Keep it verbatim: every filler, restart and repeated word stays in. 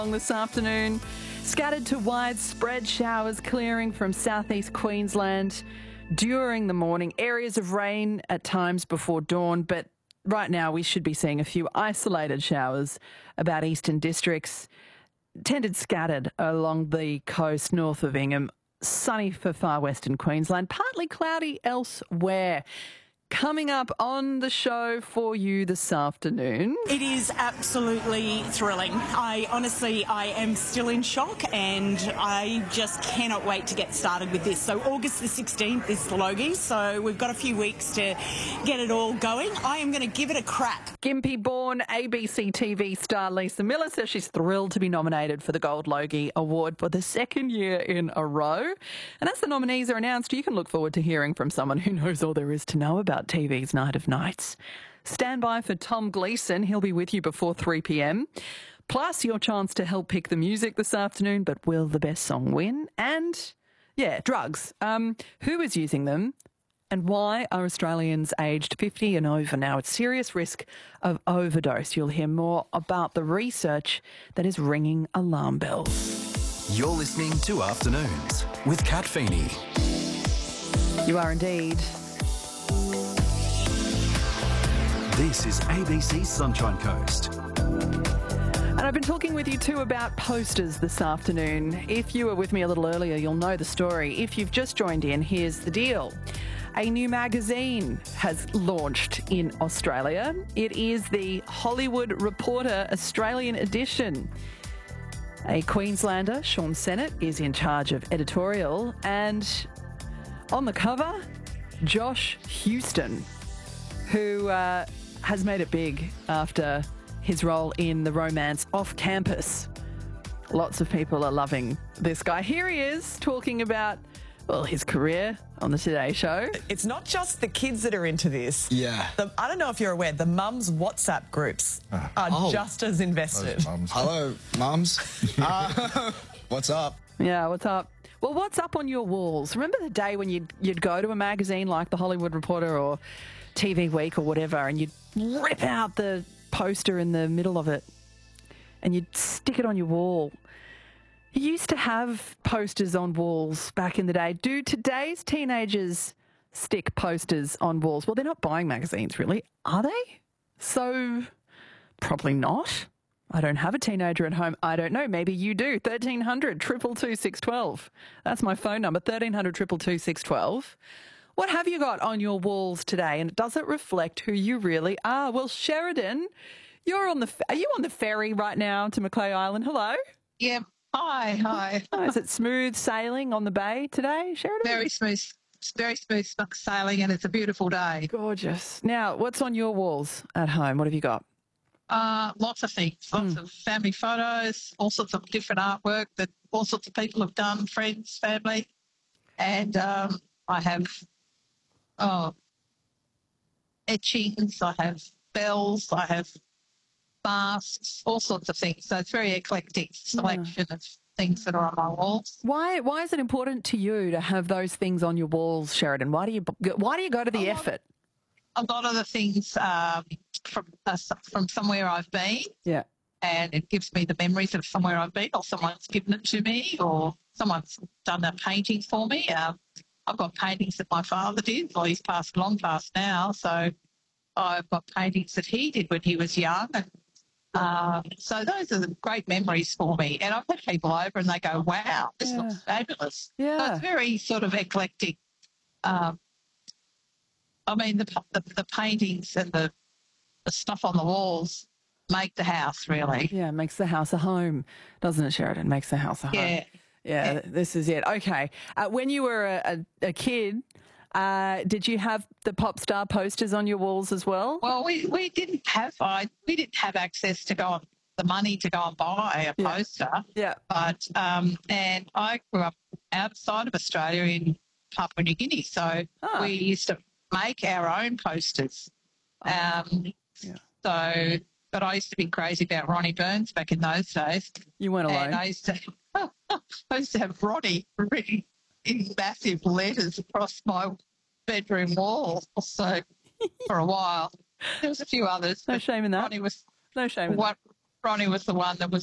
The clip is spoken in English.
This afternoon, scattered to widespread showers clearing from southeast Queensland during the morning. Areas of rain at times before dawn, but right now we should be seeing a few isolated showers about eastern districts. Tended scattered along the coast north of Ingham. Sunny for far western Queensland, partly cloudy elsewhere. Coming up on the show for you this afternoon. It is absolutely thrilling. I honestly, I am still in shock and I just cannot wait to get started with this. So August the sixteenth is the Logie, so we've got a few weeks to get it all going. I am going to give it a crack. Gympie-born A B C T V star Lisa Miller says she's thrilled to be nominated for the Gold Logie Award for the second year in a row. And as the nominees are announced, you can look forward to hearing from someone who knows all there is to know about T V's Night of Nights. Stand by for Tom Gleeson. He'll be with you before three p m. Plus, your chance to help pick the music this afternoon, but will the best song win? And, yeah, drugs. Um, who is using them? And why are Australians aged fifty and over now at serious risk of overdose? You'll hear more about the research that is ringing alarm bells. You're listening to Afternoons with Kat Feeney. You are indeed. This is A B C Sunshine Coast. And I've been talking with you too about posters this afternoon. If you were with me a little earlier, you'll know the story. If you've just joined in, here's the deal. A new magazine has launched in Australia. It is the Hollywood Reporter Australian edition. A Queenslander, Sean Sennett, is in charge of editorial. And on the cover, Josh Houston, who uh, has made it big after his role in the romance Off Campus. Lots of people are loving this guy. Here he is talking about, well, his career on the Today Show. It's not just the kids that are into this. Yeah. The, I don't know if you're aware, the mums WhatsApp groups Uh, are oh. just as invested. Hello, mums. uh, what's up? Yeah, what's up? Well, what's up on your walls? Remember the day when you'd, you'd go to a magazine like The Hollywood Reporter or T V Week or whatever, and you'd rip out the poster in the middle of it and you'd stick it on your wall. You used to have posters on walls back in the day. Do today's teenagers stick posters on walls? Well, they're not buying magazines, really, are they? So, probably not. I don't have a teenager at home. I don't know. Maybe you do. thirteen hundred, two two two, six one two. That's my phone number, thirteen hundred, two two two, six one two. What have you got on your walls today? And does it reflect who you really are? Well, Sheridan, you're on the, are you on the ferry right now to Macleay Island? Hello? Yeah. Hi, hi. Oh, is it smooth sailing on the bay today, Sheridan? Very smooth, very smooth sailing, and it's a beautiful day. Gorgeous. Now, what's on your walls at home? What have you got? Uh, lots of things, lots Mm. of family photos, all sorts of different artwork that all sorts of people have done, friends, family. And um, I have, oh, etchings, I have bells, I have masks, all sorts of things. So it's very eclectic selection of things that are on my walls. Why Why is it important to you to have those things on your walls, Sheridan? Why do you Why do you go to the A lot- effort? A lot of the things um, from uh, from somewhere I've been, Yeah. and it gives me the memories of somewhere I've been, or someone's given it to me, or someone's done a painting for me. Um, I've got paintings that my father did. Well, he's passed long past now, so I've got paintings that he did when he was young. And um, so those are the great memories for me. And I've had people over and they go, wow, this Yeah. looks fabulous. So Yeah. it's very sort of eclectic. Um, I mean, the, the, the paintings and the, the stuff on the walls make the house, really. Yeah, it makes the house a home, doesn't it, Sheridan? Makes the house a home. Yeah. Yeah, th- this is it. Okay. Uh, when you were a, a, a kid, uh, did you have the pop star posters on your walls as well? Well, we, we didn't have I, we didn't have access to go on the money to go and buy a Yeah. poster, Yeah. but um, and I grew up outside of Australia in Papua New Guinea, so Ah. we used to make our own posters. Um, Yeah. So, but I used to be crazy about Ronnie Burns back in those days, You weren't alone. and I used to I used to have Ronnie written in massive letters across my bedroom wall. So for a while, there was a few others. No but shame in that. Ronnie was No shame in that. what Ronnie was the one that was